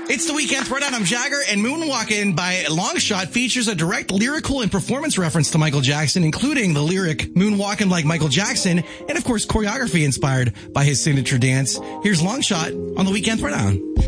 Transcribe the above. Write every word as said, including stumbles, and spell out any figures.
It's the Weekend Throwdown. I'm Jagger, and Moonwalkin' by Longshot features a direct lyrical and performance reference to Michael Jackson, including the lyric Moonwalkin' like Michael Jackson, and of course choreography inspired by his signature dance. Here's Longshot on the Weekend Throwdown.